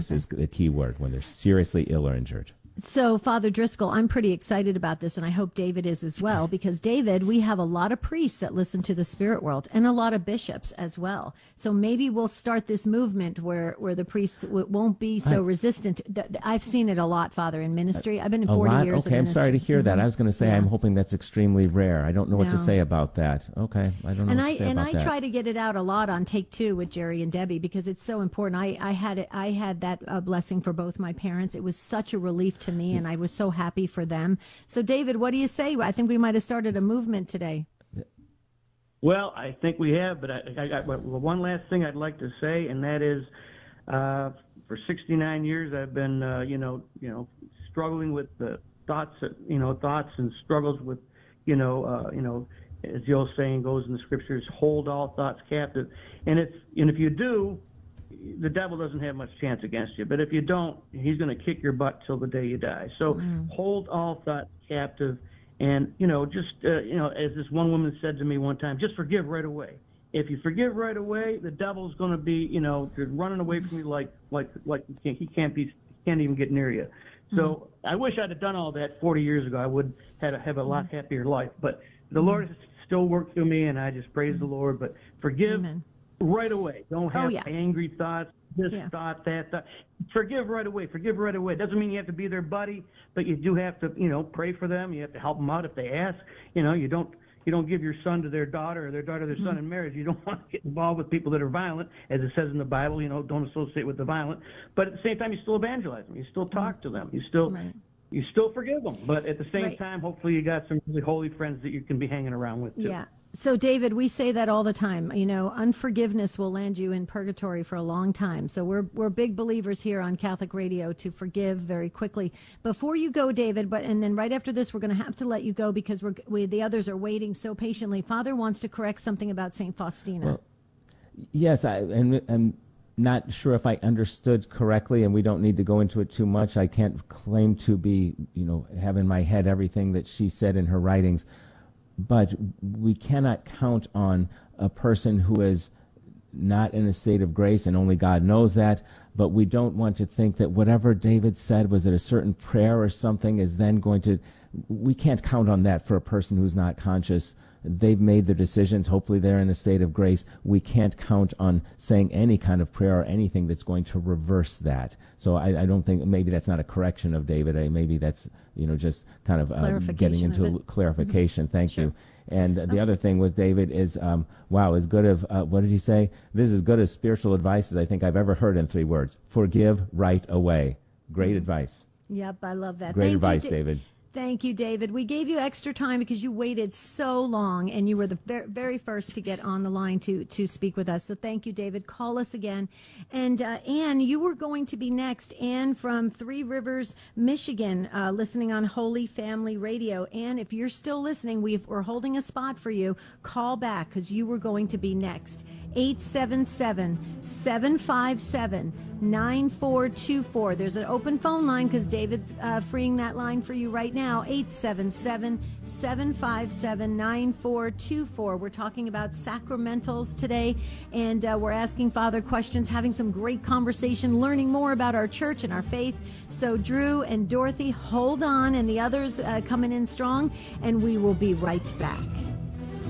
serious is the key word, when they're seriously ill or injured. So, Father Driscoll, I'm pretty excited about this, and I hope David is as well, because, David, we have a lot of priests that listen to the spirit world and a lot of bishops as well. So maybe we'll start this movement where the priests won't be so resistant. I've seen it a lot, Father, in ministry. I've been in 40 years Okay, in I'm ministry. sorry to hear that. I was going to say, Yeah. I'm hoping that's extremely rare. I don't know what to say about that. Okay, I don't know what to say about that. And I try to get it out a lot on Take Two with Jerry and Debbie, because it's so important. I had that blessing for both my parents. It was such a relief to me, and I was so happy for them. So, David, what do you say? I think we might have started a movement today. Well, I think we have, but I got one last thing I'd like to say, and that is, for 69 years I've been, struggling with the thoughts and struggles with, as the old saying goes in the scriptures, hold all thoughts captive. And if you do, the devil doesn't have much chance against you. But if you don't, he's going to kick your butt till the day you die. So hold all thoughts captive, and as this one woman said to me one time, just forgive right away. If you forgive right away, the devil's going to be running away from you like he can't even get near you. So I wish I'd have done all that 40 years ago. I would have a lot happier life. But the Lord has still worked through me, and I just praise the Lord. But forgive. Amen. Right away. Don't have angry thoughts, thought, that thought. Forgive right away. Forgive right away. Doesn't mean you have to be their buddy, but you do have to, pray for them. You have to help them out if they ask. You don't give your son to their daughter or their daughter to their son in marriage. You don't want to get involved with people that are violent, as it says in the Bible. Don't associate with the violent. But at the same time, you still evangelize them. You still talk to them. You still forgive them. But at the same time, hopefully you got some really holy friends that you can be hanging around with too. Yeah. So, David, we say that all the time. Unforgiveness will land you in purgatory for a long time. So we're big believers here on Catholic Radio to forgive very quickly. Before you go, David, and then right after this, we're going to have to let you go because the others are waiting so patiently. Father wants to correct something about St. Faustina. Well, yes, I'm not sure if I understood correctly, and we don't need to go into it too much. I can't claim to be, have in my head everything that she said in her writings. But we cannot count on a person who is not in a state of grace, and only God knows that. But we don't want to think that whatever David said was that a certain prayer or something is then going to. We can't count on that for a person who's not conscious. They've made their decisions. Hopefully they're in a state of grace. We can't count on saying any kind of prayer or anything that's going to reverse that. So I don't think, maybe that's not a correction of David. Maybe that's, just kind of getting into clarification. Thank you. And the other thing with David is, as good of, what did he say? This is as good as spiritual advice as I think I've ever heard in 3 words. Forgive right away. Great advice. Yep, I love that. Great advice, David. Thank you, David. We gave you extra time because you waited so long, and you were the very first to get on the line to speak with us. So thank you, David. Call us again. And Anne, you were going to be next. Anne from Three Rivers, Michigan, listening on Holy Family Radio. Anne, if you're still listening, we're holding a spot for you. Call back because you were going to be next. 877-757-9424. There's an open phone line because David's freeing that line for you right now. 877-757-9424. We're talking about sacramentals today, and we're asking Father questions, having some great conversation, learning more about our church and our faith. So Drew and Dorothy, hold on, and the others coming in strong, and we will be right back.